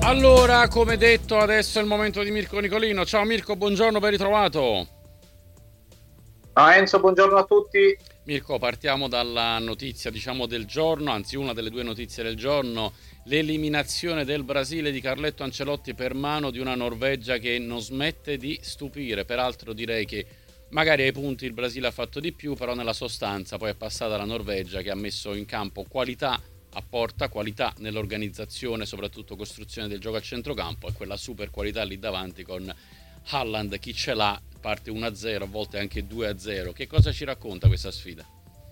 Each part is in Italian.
Allora, come detto, adesso è il momento di Mirko Nicolino. Ciao Mirko, buongiorno, ben ritrovato. Ciao Enzo, buongiorno a tutti. Mirko, partiamo dalla notizia, diciamo, del giorno, anzi una delle due notizie del giorno, l'eliminazione del Brasile di Carletto Ancelotti per mano di una Norvegia che non smette di stupire. Peraltro direi che magari ai punti il Brasile ha fatto di più, però nella sostanza poi è passata la Norvegia che ha messo in campo qualità a porta, qualità nell'organizzazione, soprattutto costruzione del gioco a centrocampo e quella super qualità lì davanti con Haaland, chi ce l'ha, parte 1-0, a volte anche 2-0. Che cosa ci racconta questa sfida?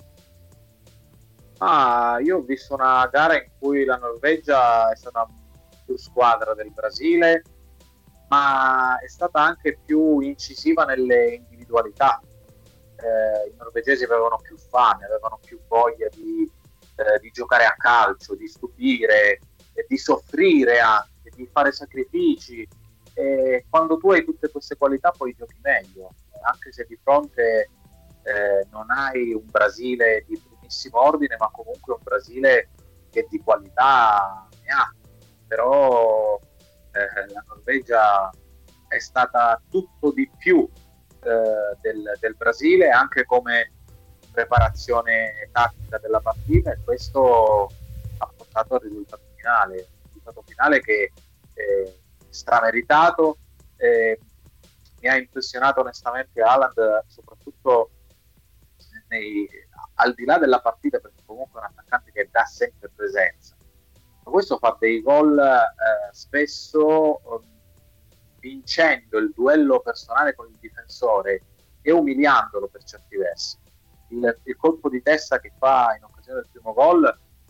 Io ho visto una gara in cui la Norvegia è stata più squadra del Brasile, ma è stata anche più incisiva nelle individualità. I norvegesi avevano più fame, avevano più voglia di giocare a calcio, di stupire, di soffrire anche, di fare sacrifici. E quando tu hai tutte queste qualità poi giochi meglio, anche se di fronte non hai un Brasile di primissimo ordine, ma comunque un Brasile che di qualità ne ha. Però la Norvegia è stata tutto di più del Brasile, anche come preparazione tattica della partita, e questo ha portato al risultato finale che è strameritato. Mi ha impressionato onestamente Haaland, soprattutto nei, al di là della partita, perché comunque è un attaccante che dà sempre presenza. Ma questo fa dei gol spesso vincendo il duello personale con il difensore e umiliandolo per certi versi. Il colpo di testa che fa in occasione del primo gol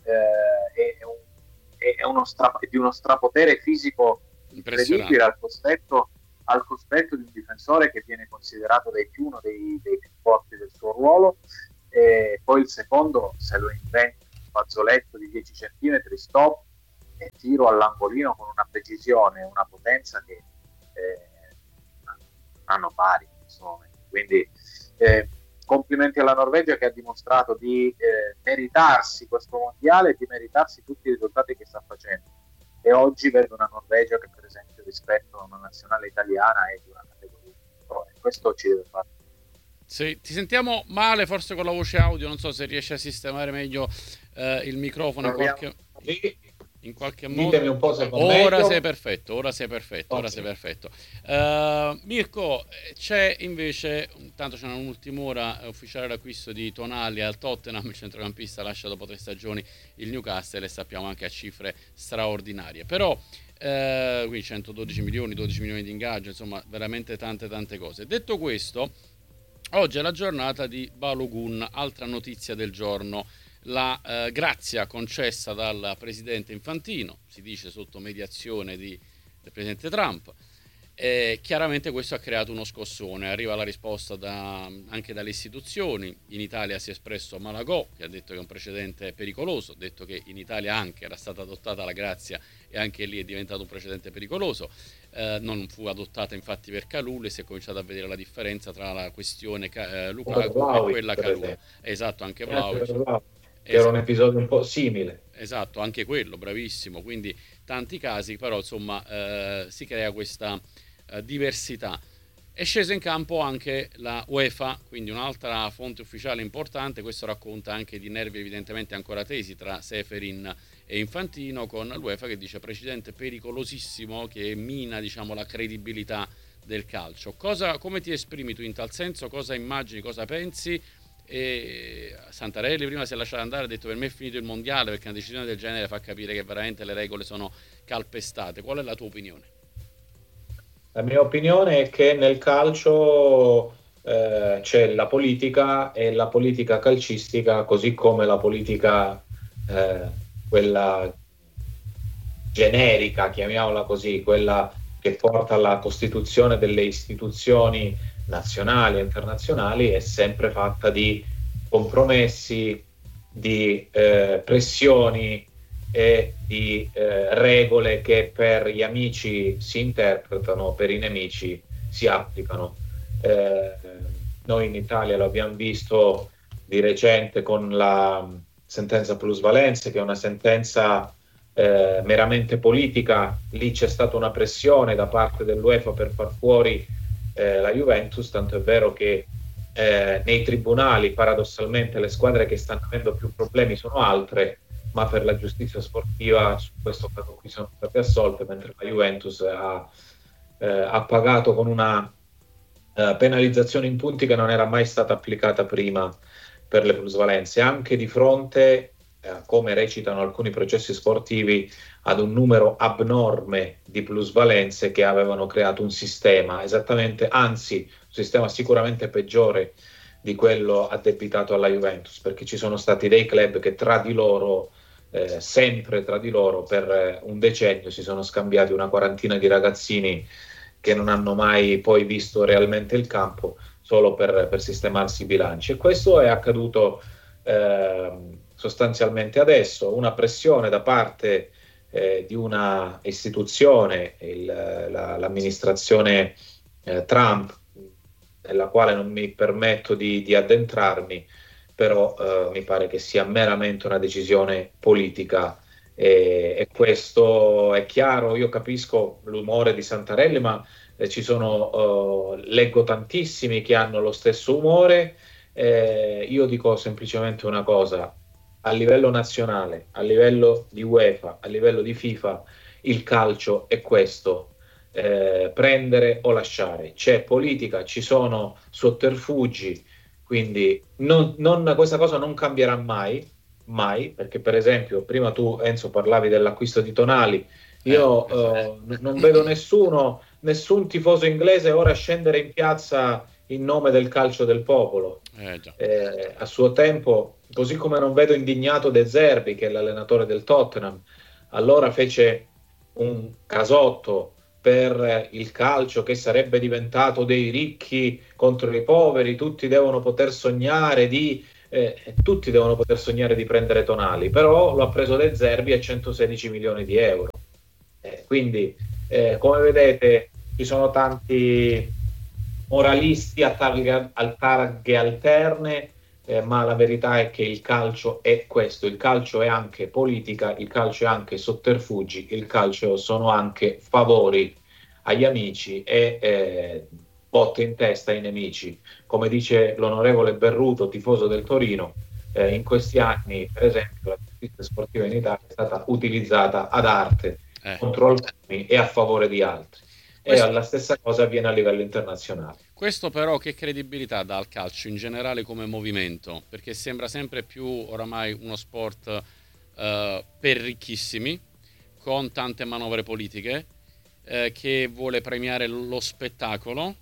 è di uno strapotere fisico incredibile Impressionante. al cospetto di un difensore che viene considerato uno dei più forti del suo ruolo. E poi il secondo se lo inventa un fazzoletto di 10 centimetri, stop e tiro all'angolino con una precisione, una potenza che hanno pari in questo momento. Quindi complimenti alla Norvegia, che ha dimostrato di meritarsi questo mondiale e di meritarsi tutti i risultati che sta facendo. E oggi vedo una Norvegia che, per esempio, rispetto a una nazionale italiana è di una categoria. Questo ci deve fare. Sì, ti sentiamo male forse con la voce audio, non so se riesci a sistemare meglio il microfono Proviamo. Sì. in qualche modo. Ditemi un po' se va Ora sei meglio. perfetto, ora sei perfetto, ora sei Ottimo. perfetto. Mirko, c'è invece, tanto c'è un'ultima ora, ufficiale l'acquisto di Tonali al Tottenham, il centrocampista lascia dopo 3 stagioni il Newcastle e sappiamo anche a cifre straordinarie. Però qui 112 milioni, 12 milioni di ingaggio, insomma veramente tante tante cose. Detto questo, oggi è la giornata di Balogun, altra notizia del giorno, la grazia concessa dal presidente Infantino, si dice sotto mediazione del presidente Trump. Chiaramente questo ha creato uno scossone, arriva la risposta anche dalle istituzioni. In Italia si è espresso Malagò, che ha detto che è un precedente pericoloso, ha detto che in Italia anche era stata adottata la grazia e anche lì è diventato un precedente pericoloso. Non fu adottata infatti per Kalou, e si è cominciato a vedere la differenza tra la questione Lukaku e Vlahovic, quella per Kalou. esempio. Esatto, anche E anche per Vlahovic. Vlahovic, che era Es- un episodio un po' simile. esatto, anche quello, bravissimo. Quindi tanti casi, però insomma si crea questa diversità. È scesa in campo anche la UEFA, quindi un'altra fonte ufficiale importante. Questo racconta anche di nervi evidentemente ancora tesi tra Seferin e Infantino, con l'UEFA che dice precedente pericolosissimo che mina, diciamo, la credibilità del calcio. Come ti esprimi tu in tal senso? Cosa immagini, cosa pensi? E Santarelli prima si è lasciato andare, ha detto per me è finito il mondiale, perché una decisione del genere fa capire che veramente le regole sono calpestate. Qual è la tua opinione? La mia opinione è che nel calcio c'è la politica, e la politica calcistica, così come la politica, eh, quella generica, chiamiamola così, quella che porta alla costituzione delle istituzioni nazionali e internazionali, è sempre fatta di compromessi, di pressioni e di regole che per gli amici si interpretano, per i nemici si applicano. Eh, Noi in Italia lo abbiamo visto di recente con la sentenza plusvalenze, che è una sentenza meramente politica, lì c'è stata una pressione da parte dell'UEFA per far fuori la Juventus, tanto è vero che nei tribunali paradossalmente le squadre che stanno avendo più problemi sono altre, ma per la giustizia sportiva su questo caso qui sono state assolte, mentre la Juventus ha pagato con una penalizzazione in punti che non era mai stata applicata prima per le plusvalenze, anche di fronte, come recitano alcuni processi sportivi, ad un numero abnorme di plusvalenze che avevano creato un sistema esattamente, anzi, un sistema sicuramente peggiore di quello addebitato alla Juventus, perché ci sono stati dei club che tra di loro, sempre tra di loro, per un decennio si sono scambiati una quarantina di ragazzini che non hanno mai poi visto realmente il campo solo per sistemarsi i bilanci. E questo è accaduto sostanzialmente adesso, una pressione da parte di una istituzione, l'amministrazione Trump, nella quale non mi permetto di addentrarmi, però mi pare che sia meramente una decisione politica e questo è chiaro. Io capisco l'umore di Santarelli, ma leggo tantissimi che hanno lo stesso umore. Io dico semplicemente una cosa: a livello nazionale, a livello di UEFA, a livello di FIFA, il calcio è questo, prendere o lasciare. C'è politica, ci sono sotterfugi, quindi questa cosa non cambierà mai, perché per esempio prima tu, Enzo, parlavi dell'acquisto di Tonali. Io non vedo nessun tifoso inglese ora scendere in piazza in nome del calcio del popolo. A suo tempo, così come non vedo indignato De Zerbi, che è l'allenatore del Tottenham, allora fece un casotto per il calcio che sarebbe diventato dei ricchi contro i poveri, tutti devono poter sognare di prendere Tonali, però lo ha preso De Zerbi a 116 milioni di euro. Quindi, come vedete, ci sono tanti moralisti a targhe alterne, ma la verità è che il calcio è questo, il calcio è anche politica, il calcio è anche sotterfugi, il calcio sono anche favori agli amici e botte in testa ai nemici. Come dice l'onorevole Berruto, tifoso del Torino, in questi anni, per esempio, la giustizia sportiva in Italia è stata utilizzata ad arte contro alcuni e a favore di altri. E la stessa cosa avviene a livello internazionale. Questo però che credibilità dà al calcio in generale come movimento? Perché sembra sempre più oramai uno sport per ricchissimi, con tante manovre politiche, che vuole premiare lo spettacolo,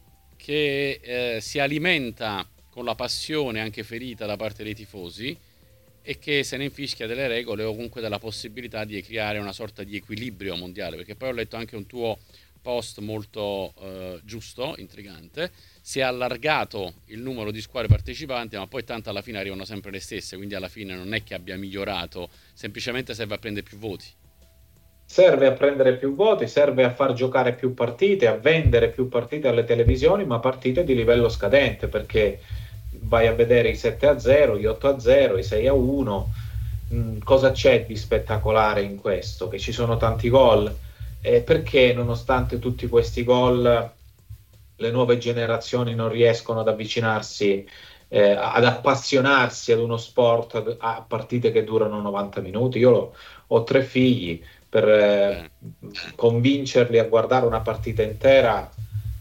che si alimenta con la passione anche ferita da parte dei tifosi e che se ne infischia delle regole o comunque della possibilità di creare una sorta di equilibrio mondiale. Perché poi ho letto anche un tuo post molto giusto, intrigante: si è allargato il numero di squadre partecipanti, ma poi tanto alla fine arrivano sempre le stesse, quindi alla fine non è che abbia migliorato, semplicemente serve a prendere più voti. Serve a prendere più voti, serve a far giocare più partite, a vendere più partite alle televisioni, ma partite di livello scadente, perché vai a vedere i 7-0, gli 8-0, i 6-1. Cosa c'è di spettacolare in questo? Che ci sono tanti gol. Perché nonostante tutti questi gol le nuove generazioni non riescono ad avvicinarsi, ad appassionarsi ad uno sport, a partite che durano 90 minuti? Io ho 3 figli, per convincerli a guardare una partita intera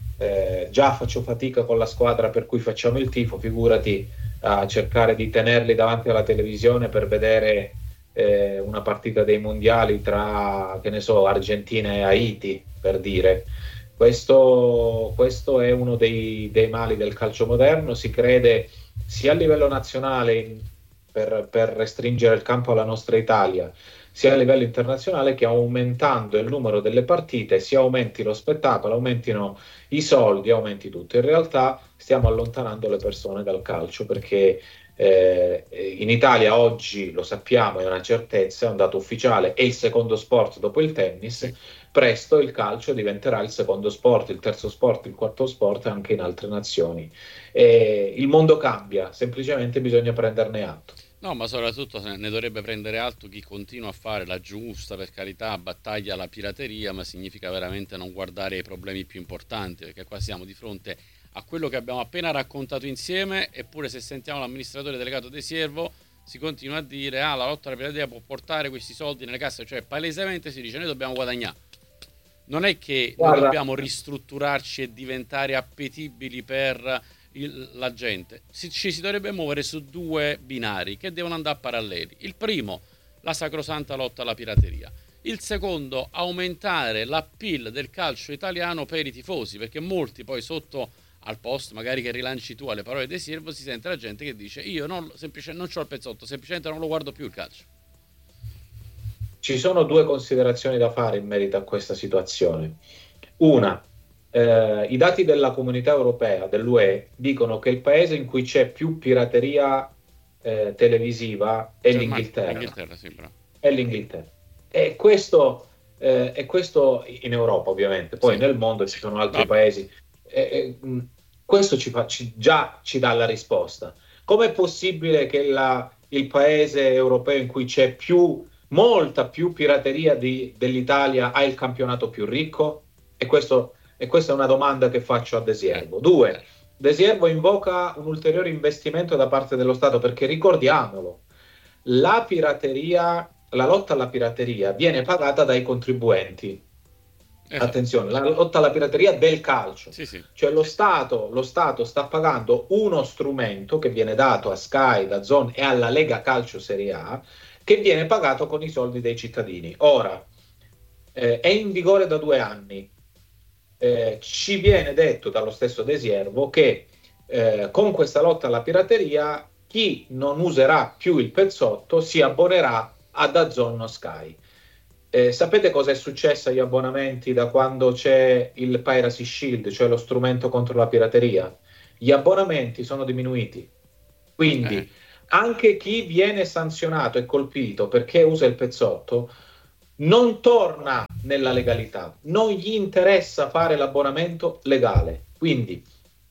già faccio fatica con la squadra per cui facciamo il tifo, figurati a cercare di tenerli davanti alla televisione per vedere una partita dei mondiali tra, che ne so, Argentina e Haiti, per dire. Questo è uno dei mali del calcio moderno. Si crede sia a livello nazionale per restringere il campo alla nostra Italia, sia a livello internazionale, che aumentando il numero delle partite si aumenti lo spettacolo, aumentino i soldi, aumenti tutto. In realtà stiamo allontanando le persone dal calcio, perché in Italia oggi, lo sappiamo, è una certezza, è un dato ufficiale, è il secondo sport dopo il tennis. Presto il calcio diventerà il secondo sport, il terzo sport, il quarto sport anche in altre nazioni. Il mondo cambia, semplicemente bisogna prenderne atto. No, ma soprattutto ne dovrebbe prendere atto chi continua a fare la giusta, per carità, battaglia alla pirateria, ma significa veramente non guardare ai problemi più importanti, perché qua siamo di fronte a quello che abbiamo appena raccontato insieme, eppure se sentiamo l'amministratore delegato De Siervo si continua a dire la lotta alla pirateria può portare questi soldi nelle casse, cioè palesemente si dice noi dobbiamo guadagnare. Non è che noi dobbiamo ristrutturarci e diventare appetibili per la gente. Ci si dovrebbe muovere su due binari che devono andare paralleli. Il primo, la sacrosanta lotta alla pirateria. Il secondo, aumentare l'appeal del calcio italiano per i tifosi, perché molti poi sotto al post, magari che rilanci tu alle parole di Siervo, si sente la gente che dice io non c'ho il pezzotto, semplicemente non lo guardo più il calcio. Ci sono due considerazioni da fare in merito a questa situazione. Una, i dati della Comunità Europea, dell'UE, dicono che il paese in cui c'è più pirateria televisiva è l'Inghilterra. Sì, è l'Inghilterra. E questo in Europa, ovviamente. Poi nel mondo ci sono altri paesi. Questo già ci dà la risposta. Com'è possibile che il paese europeo in cui c'è molta più pirateria dell'Italia ha il campionato più ricco? E questa è una domanda che faccio a De Siervo. Due, De Siervo invoca un ulteriore investimento da parte dello Stato, perché ricordiamolo, la lotta alla pirateria viene pagata dai contribuenti. Attenzione, la lotta alla pirateria del calcio, sì. Cioè lo Stato sta pagando uno strumento che viene dato a Sky, DAZN e alla Lega Calcio Serie A, che viene pagato con i soldi dei cittadini. Ora, è in vigore da 2 anni. Ci viene detto dallo stesso De Siervo che con questa lotta alla pirateria chi non userà più il pezzotto si abbonerà a DAZN o Sky. Sapete cosa è successo agli abbonamenti da quando c'è il Piracy Shield, cioè lo strumento contro la pirateria? Gli abbonamenti sono diminuiti. Quindi anche chi viene sanzionato e colpito perché usa il pezzotto non torna nella legalità, non gli interessa fare l'abbonamento legale. Quindi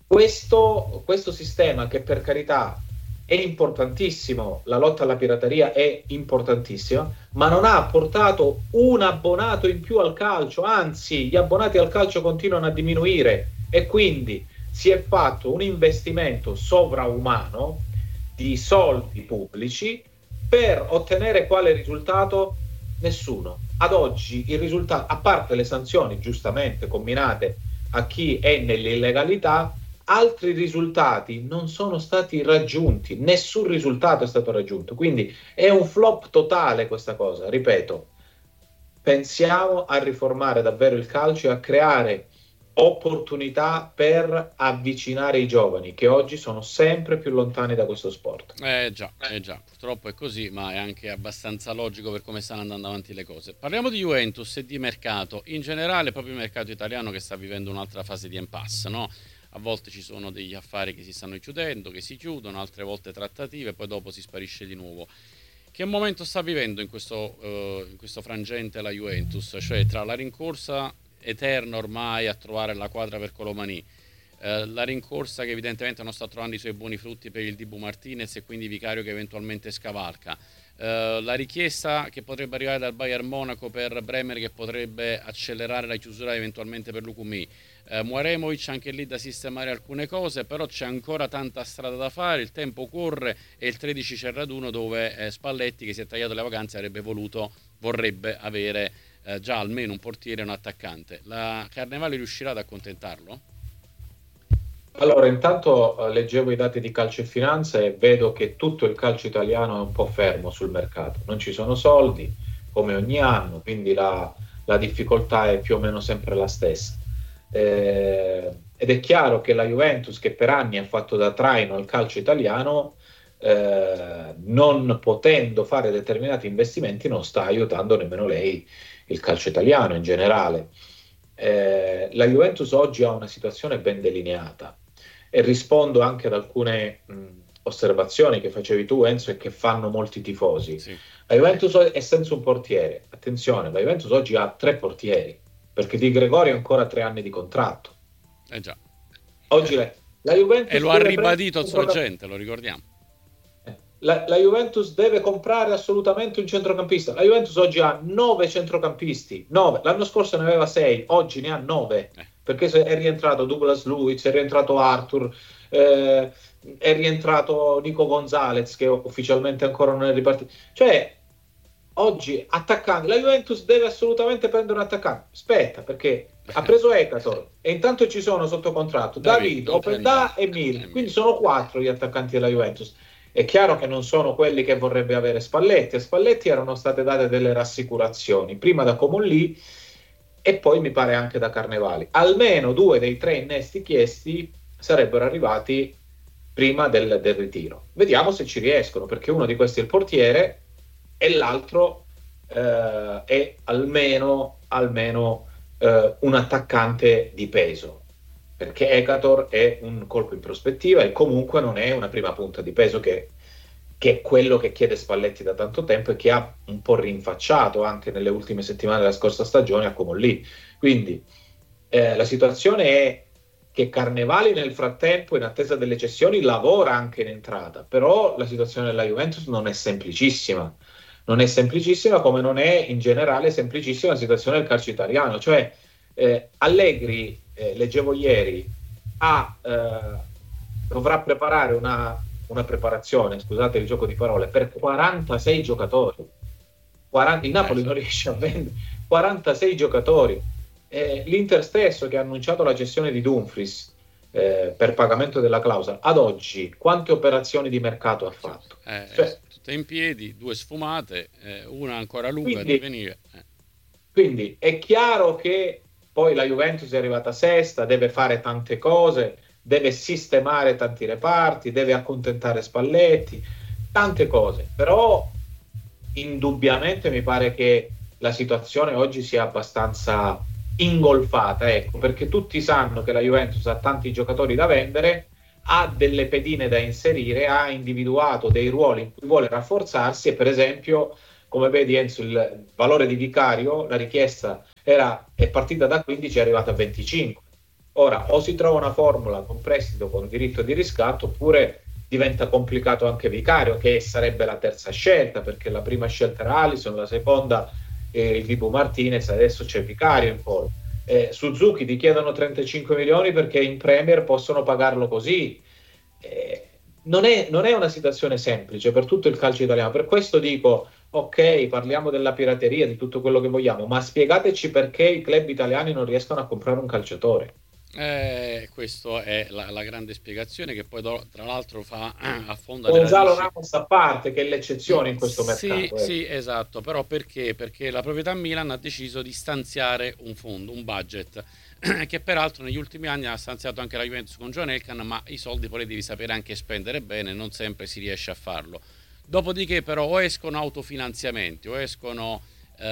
questo sistema, che per carità è importantissimo, la lotta alla pirateria è importantissima, ma non ha portato un abbonato in più al calcio, anzi gli abbonati al calcio continuano a diminuire, e quindi si è fatto un investimento sovraumano di soldi pubblici per ottenere quale risultato? Nessuno. Ad oggi il risultato, a parte le sanzioni giustamente comminate a chi è nell'illegalità, altri risultati non sono stati raggiunti, nessun risultato è stato raggiunto, quindi è un flop totale questa cosa. Ripeto, pensiamo a riformare davvero il calcio e a creare opportunità per avvicinare i giovani che oggi sono sempre più lontani da questo sport. Già, purtroppo è così, ma è anche abbastanza logico per come stanno andando avanti le cose. Parliamo di Juventus e di mercato, in generale proprio il mercato italiano che sta vivendo un'altra fase di impasse, no? A volte ci sono degli affari che si stanno chiudendo, che si chiudono, altre volte trattative, poi dopo si sparisce di nuovo. Che momento sta vivendo in questo frangente la Juventus? Cioè tra la rincorsa eterna ormai a trovare la quadra per Colomani, la rincorsa che evidentemente non sta trovando i suoi buoni frutti per il Dibu Martinez e quindi Vicario che eventualmente scavalca, la richiesta che potrebbe arrivare dal Bayern Monaco per Bremer che potrebbe accelerare la chiusura eventualmente per Lukumi, Muaremovic anche lì da sistemare alcune cose, però c'è ancora tanta strada da fare, il tempo corre, e il 13 c'è il raduno dove Spalletti, che si è tagliato le vacanze, vorrebbe avere già almeno un portiere e un attaccante. La Carnevale riuscirà ad accontentarlo? Allora, intanto leggevo i dati di Calcio e Finanza e vedo che tutto il calcio italiano è un po' fermo sul mercato, non ci sono soldi come ogni anno, quindi la difficoltà è più o meno sempre la stessa. Ed è chiaro che la Juventus, che per anni ha fatto da traino al calcio italiano, non potendo fare determinati investimenti, non sta aiutando nemmeno lei il calcio italiano in generale. La Juventus oggi ha una situazione ben delineata, e rispondo anche ad alcune osservazioni che facevi tu, Enzo, e che fanno molti tifosi. Sì. La Juventus è senza un portiere. Attenzione, la Juventus oggi ha 3 portieri, perché Di Gregorio ha ancora 3 anni di contratto. Già. Oggi la Juventus e lo ha ribadito il sorgente, lo ricordiamo. la Juventus deve comprare assolutamente un centrocampista. La Juventus oggi ha 9 centrocampisti, 9. L'anno scorso ne aveva 6, oggi ne ha 9, perché è rientrato Douglas Luiz, è rientrato Arthur, è rientrato Nico Gonzalez, che ufficialmente ancora non è ripartito. Cioè, oggi attaccante, la Juventus deve assolutamente prendere un attaccante. Aspetta, perché ha preso Ekator e intanto ci sono sotto contratto David, Openda e Mir, quindi sono 4 gli attaccanti della Juventus. È chiaro che non sono quelli che vorrebbe avere Spalletti. A Spalletti erano state date delle rassicurazioni, prima da Comolli e poi mi pare anche da Carnevali. Almeno 2 dei 3 innesti chiesti sarebbero arrivati prima del ritiro. Vediamo se ci riescono, perché uno di questi è il portiere e l'altro è almeno un attaccante di peso, perché Ekator è un colpo in prospettiva e comunque non è una prima punta di peso che è quello che chiede Spalletti da tanto tempo e che ha un po' rinfacciato anche nelle ultime settimane della scorsa stagione a Comolli. Quindi la situazione è che Carnevali nel frattempo, in attesa delle cessioni, lavora anche in entrata, però la situazione della Juventus non è semplicissima. Non è semplicissima, come non è in generale semplicissima la situazione del calcio italiano. Cioè Allegri, leggevo ieri, dovrà preparare una preparazione, scusate il gioco di parole, per 46 giocatori. Il Napoli non riesce a vendere 46 giocatori. L'Inter stesso, che ha annunciato la cessione di Dumfries per pagamento della clausola, ad oggi quante operazioni di mercato ha fatto? Tutte in piedi, 2 sfumate, una ancora lunga da venire. Quindi è chiaro che poi la Juventus è arrivata sesta, deve fare tante cose, deve sistemare tanti reparti, deve accontentare Spalletti, tante cose, però indubbiamente mi pare che la situazione oggi sia abbastanza ingolfata, ecco, perché tutti sanno che la Juventus ha tanti giocatori da vendere, ha delle pedine da inserire, ha individuato dei ruoli in cui vuole rafforzarsi e, per esempio, come vedi Enzo, il valore di Vicario, la richiesta è partita da 15 e è arrivata a 25. Ora, o si trova una formula con prestito con diritto di riscatto, oppure diventa complicato anche Vicario, che sarebbe la terza scelta, perché la prima scelta era Alisson, la seconda il Dibu Martinez, adesso c'è Vicario in poi. Suzuki ti chiedono 35 milioni perché in Premier possono pagarlo così. Non è una situazione semplice per tutto il calcio italiano, per questo dico ok, parliamo della pirateria, di tutto quello che vogliamo, ma spiegateci perché i club italiani non riescono a comprare un calciatore. Questa è la grande spiegazione, che poi tra l'altro affonda Gonzalo Ramos a parte, che è l'eccezione in questo mercato. Sì, esatto, però perché? Perché la proprietà Milan ha deciso di stanziare un fondo, un budget, che peraltro negli ultimi anni ha stanziato anche la Juventus con John Elkann, ma i soldi poi li devi sapere anche spendere bene, non sempre si riesce a farlo. Dopodiché però o escono autofinanziamenti o escono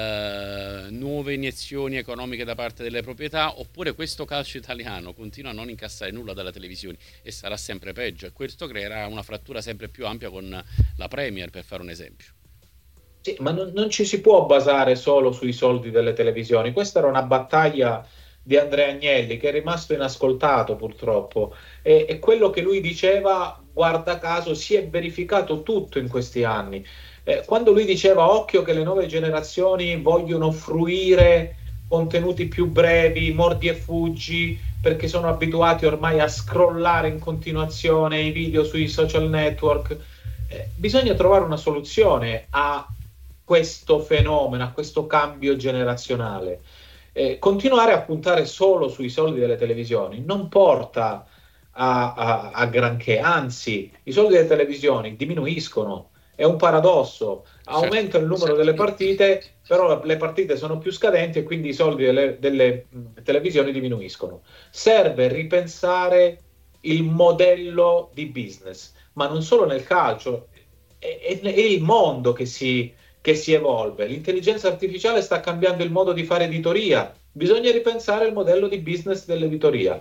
nuove iniezioni economiche da parte delle proprietà, oppure questo calcio italiano continua a non incassare nulla dalle televisioni e sarà sempre peggio, e questo creerà una frattura sempre più ampia con la Premier, per fare un esempio. Sì, ma non ci si può basare solo sui soldi delle televisioni. Questa era una battaglia di Andrea Agnelli che è rimasto inascoltato purtroppo, e quello che lui diceva, guarda caso, si è verificato tutto in questi anni. Quando lui diceva occhio che le nuove generazioni vogliono fruire contenuti più brevi, mordi e fuggi, perché sono abituati ormai a scrollare in continuazione i video sui social network, bisogna trovare una soluzione a questo fenomeno, a questo cambio generazionale. Continuare a puntare solo sui soldi delle televisioni non porta a granché, anzi i soldi delle televisioni diminuiscono. È un paradosso, aumenta il numero delle partite, però le partite sono più scadenti e quindi i soldi delle televisioni diminuiscono. Serve ripensare il modello di business, ma non solo nel calcio, è il mondo che si evolve. L'intelligenza artificiale sta cambiando il modo di fare editoria, bisogna ripensare il modello di business dell'editoria.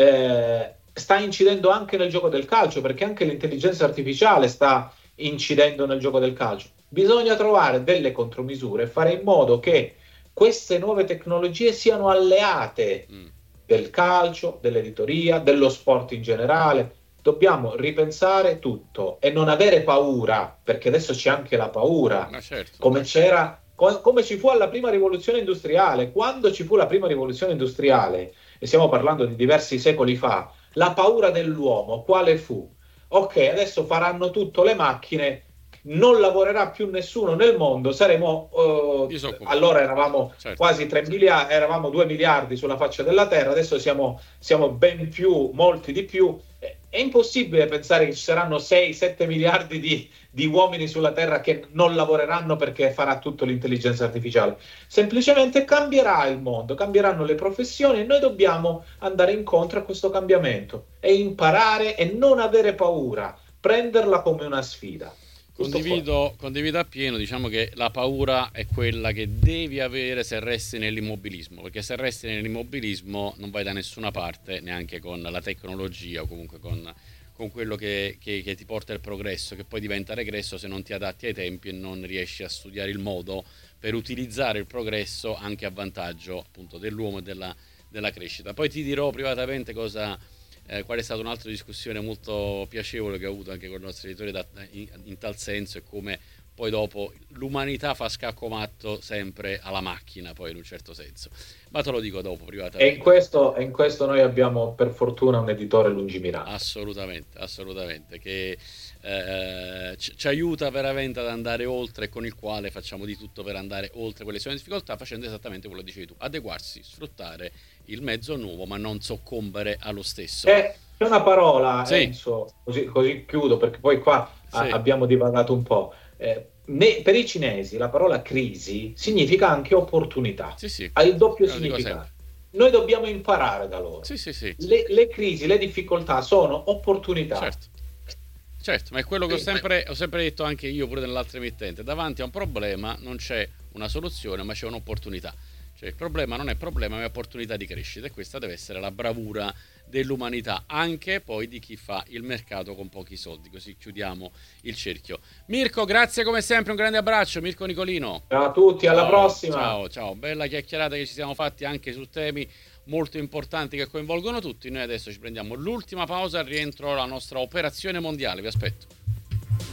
Sta incidendo anche nel gioco del calcio, perché anche l'intelligenza artificiale sta incidendo nel gioco del calcio. Bisogna trovare delle contromisure e fare in modo che queste nuove tecnologie siano alleate del calcio, dell'editoria, dello sport in generale. dobbiamo ripensare tutto e non avere paura, perché adesso c'è anche la paura, certo. come ci fu alla prima rivoluzione industriale. Quando ci fu la prima rivoluzione industriale, e stiamo parlando di diversi secoli fa, la paura dell'uomo quale fu? Ok, adesso faranno tutto le macchine, non lavorerà più nessuno nel mondo, saremo allora eravamo quasi 3 miliardi, eravamo 2 miliardi sulla faccia della terra, adesso siamo ben più, molti di più. È impossibile pensare che ci saranno 6-7 miliardi di uomini sulla terra che non lavoreranno perché farà tutto l'intelligenza artificiale. Semplicemente cambierà il mondo, cambieranno le professioni e noi dobbiamo andare incontro a questo cambiamento e imparare e non avere paura, prenderla come una sfida. Condivido appieno, diciamo che la paura è quella che devi avere se resti nell'immobilismo, perché se resti nell'immobilismo non vai da nessuna parte, neanche con la tecnologia o comunque con quello che ti porta il progresso, che poi diventa regresso se non ti adatti ai tempi e non riesci a studiare il modo per utilizzare il progresso anche a vantaggio appunto dell'uomo e della crescita. Poi ti dirò privatamente qual è stata un'altra discussione molto piacevole che ho avuto anche con i nostri editori in tal senso, e come poi dopo l'umanità fa scacco matto sempre alla macchina, poi in un certo senso, ma te lo dico dopo privatamente. E in questo noi abbiamo per fortuna un editore lungimirante. Assolutamente, che ci aiuta veramente ad andare oltre, con il quale facciamo di tutto per andare oltre quelle sono difficoltà, facendo esattamente quello che dicevi tu: adeguarsi, sfruttare il mezzo nuovo ma non soccombere allo stesso. C'è una parola, sì. Enzo, così chiudo, perché poi qua abbiamo divagato un po'. Per i cinesi la parola crisi significa anche opportunità, ha il doppio significato. Noi dobbiamo imparare da loro. Le crisi, le difficoltà sono opportunità. Certo, ma è quello che ho sempre detto anche io, pure nell'altra emittente: davanti a un problema non c'è una soluzione ma c'è un'opportunità. Cioè il problema non è problema, ma è opportunità di crescita, e questa deve essere la bravura dell'umanità, anche poi di chi fa il mercato con pochi soldi. Così chiudiamo il cerchio. Mirko, grazie come sempre, un grande abbraccio. Mirko Nicolino. Ciao a tutti, alla prossima. Ciao, bella chiacchierata che ci siamo fatti anche su temi molto importanti che coinvolgono tutti. Noi adesso ci prendiamo l'ultima pausa, al rientro alla nostra operazione mondiale. Vi aspetto.